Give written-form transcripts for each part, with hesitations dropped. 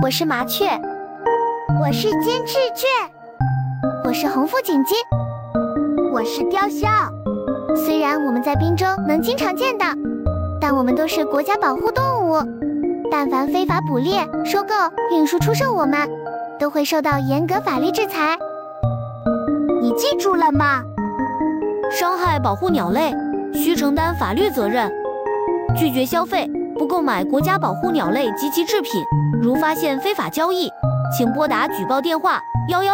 我是麻雀， 我是金翅雀， 我是红腹锦鸡， 我是雕鸮。 虽然我们在滨州能经常见到，但我们都是国家保护动物，但凡非法捕猎、收购、运输、出售我们，都会受到严格法律制裁。 你记住了吗？ 伤害保护鸟类，需承担法律责任。拒绝消费，不购买国家保护鸟类及其制品。如发现非法交易，请拨打举报电话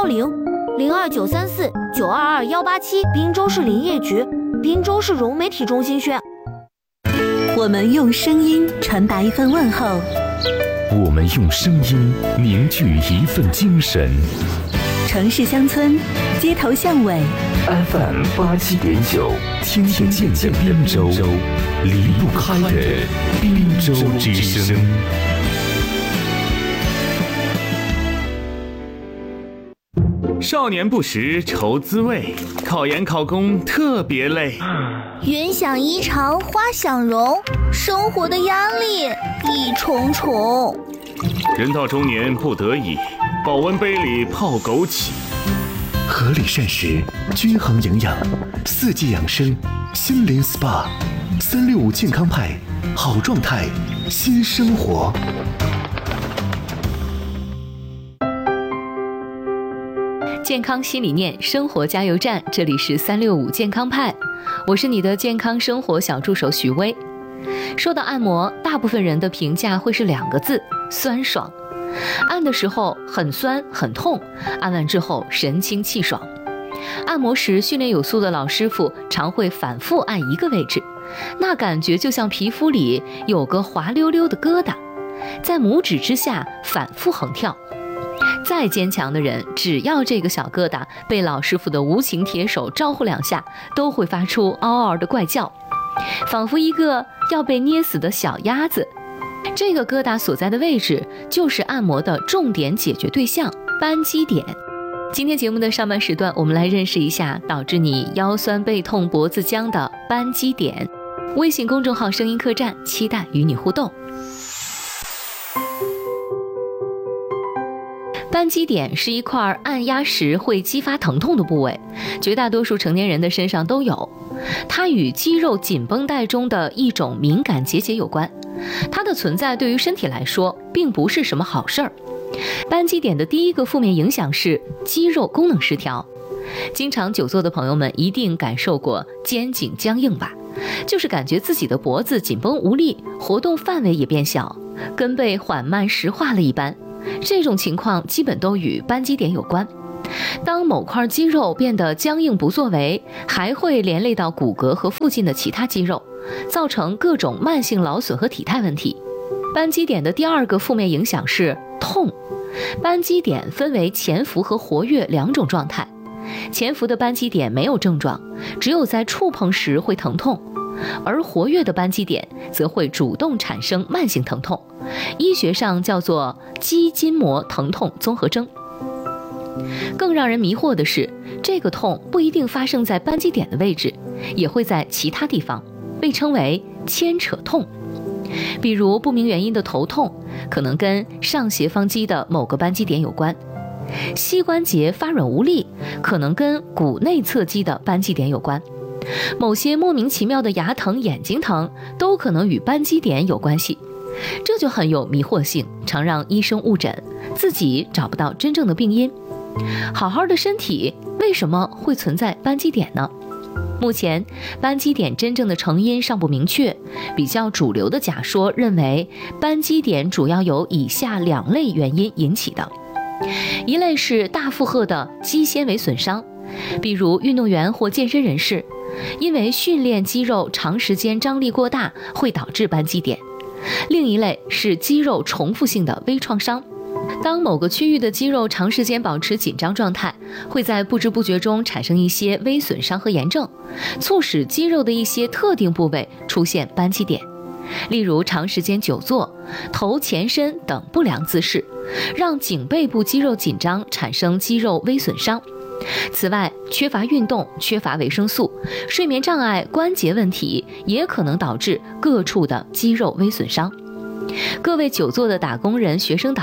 110-02934-922-187，滨州市林业局、滨州市融媒体中心宣。 我们用声音传达一份问候， 我们用声音凝聚一份精神。 城市乡村，街头巷尾 FM 87.9，听得见的滨州，离不开的滨州之声。 少年不识愁滋味，考研考公特别累。 云想衣裳花想容，生活的压力一重重。 人到中年不得已，保温杯里泡枸杞。 合理膳食，均衡营养，四季养生，心灵 SPA，365健康派，好状态，新生活。 健康新理念，生活加油站，这里是365健康派，我是你的健康生活小助手许巍。说到按摩，大部分人的评价会是2个字：酸爽。按的时候很酸很痛，按完之后神清气爽。按摩时训练有素的老师傅常会反复按一个位置，那感觉就像皮肤里有个滑溜溜的疙瘩，在拇指之下反复横跳。再坚强的人，只要这个小疙瘩被老师傅的无情铁手招呼2下，都会发出嗷嗷的怪叫，仿佛一个要被捏死的小鸭子。这个疙瘩所在的位置，就是按摩的重点解决对象——扳机点。今天节目的上半时段，我们来认识一下导致你腰酸背痛、脖子僵的扳机点。微信公众号声音客栈，期待与你互动。扳机点是一块按压时会激发疼痛的部位，绝大多数成年人的身上都有。它与肌肉紧绷带中的一种敏感结节有关，它的存在对于身体来说并不是什么好事儿。扳机点的第一个负面影响是肌肉功能失调。经常久坐的朋友们一定感受过肩颈僵硬吧，就是感觉自己的脖子紧绷无力，活动范围也变小，跟被缓慢石化了一般。这种情况基本都与扳机点有关。当某块肌肉变得僵硬不作为，还会连累到骨骼和附近的其他肌肉，造成各种慢性劳损和体态问题。扳机点的第2个负面影响是痛。扳机点分为潜伏和活跃2种状态。潜伏的扳机点没有症状，只有在触碰时会疼痛，而活跃的扳机点则会主动产生慢性疼痛，医学上叫做肌筋膜疼痛综合征。更让人迷惑的是，这个痛不一定发生在扳机点的位置，也会在其他地方，被称为牵扯痛。比如不明原因的头痛，可能跟上斜方肌的某个扳机点有关；膝关节发软无力，可能跟股内侧肌的扳机点有关；某些莫名其妙的牙疼、眼睛疼，都可能与扳机点有关系。这就很有迷惑性，常让医生误诊，自己找不到真正的病因。好好的身体为什么会存在扳机点呢？目前扳机点真正的成因尚不明确，比较主流的假说认为扳机点主要由以下2类原因引起的。一类是大负荷的肌纤维损伤，比如运动员或健身人士，因为训练肌肉长时间张力过大会导致扳机点。另一类是肌肉重复性的微创伤，当某个区域的肌肉长时间保持紧张状态，会在不知不觉中产生一些微损伤和炎症，促使肌肉的一些特定部位出现扳机点。例如长时间久坐、头前伸等不良姿势，让颈背部肌肉紧张，产生肌肉微损伤。此外，缺乏运动、缺乏维生素、睡眠障碍、关节问题也可能导致各处的肌肉微损伤。各位久坐的打工人、学生党，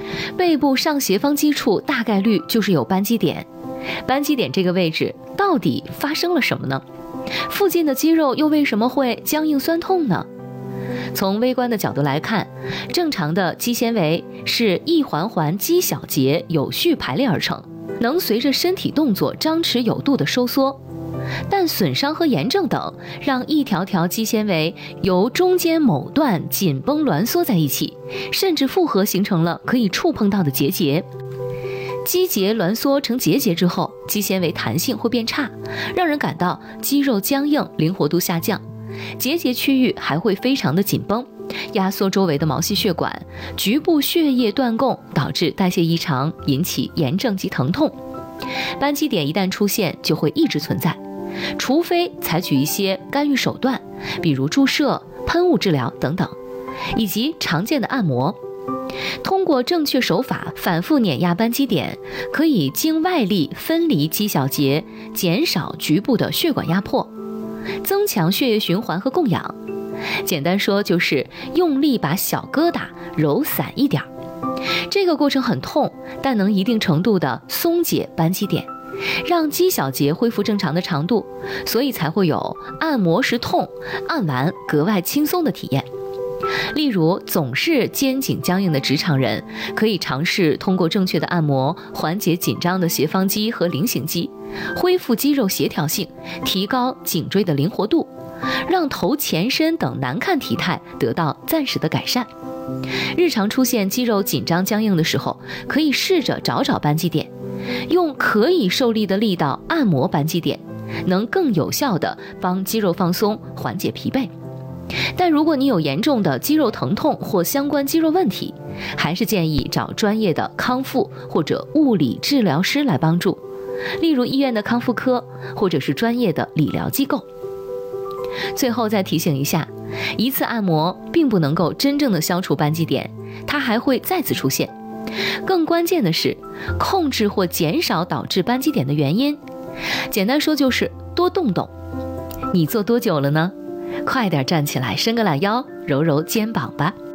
背部上斜方肌处大概率就是有扳机点。扳机点这个位置到底发生了什么呢？附近的肌肉又为什么会僵硬酸痛呢？从微观的角度来看，正常的肌纤维是一环环肌小节有序排列而成，能随着身体动作张弛有度的收缩。但损伤和炎症等让一条条肌纤维由中间某段紧绷挛缩在一起，甚至复合形成了可以触碰到的结节。肌节挛缩成结节之后，肌纤维弹性会变差，让人感到肌肉僵硬，灵活度下降。结节区域还会非常的紧绷，压缩周围的毛细血管，局部血液断供，导致代谢异常，引起炎症及疼痛。扳机点一旦出现，就会一直存在，除非采取一些干预手段，比如注射、喷雾治疗等等，以及常见的按摩。通过正确手法反复碾压扳机点，可以经外力分离肌小节，减少局部的血管压迫，增强血液循环和供氧。简单说就是用力把小疙瘩揉散一点。这个过程很痛，但能一定程度的松解扳机点，让肌小节恢复正常的长度，所以才会有按摩时痛，按完格外轻松的体验。例如，总是肩颈僵硬的职场人，可以尝试通过正确的按摩，缓解紧张的斜方肌和菱形肌，恢复肌肉协调性，提高颈椎的灵活度，让头前身等难看体态得到暂时的改善。日常出现肌肉紧张僵硬的时候，可以试着找扳机点，用可以受力的力道按摩扳机点，能更有效地帮肌肉放松，缓解疲惫。但如果你有严重的肌肉疼痛或相关肌肉问题，还是建议找专业的康复或者物理治疗师来帮助，例如医院的康复科或者是专业的理疗机构。最后再提醒一下，一次按摩并不能够真正的消除扳机点，它还会再次出现。更关键的是控制或减少导致扳机点的原因，简单说就是多动动。你做多久了呢？快点站起来，伸个懒腰，揉揉肩膀吧。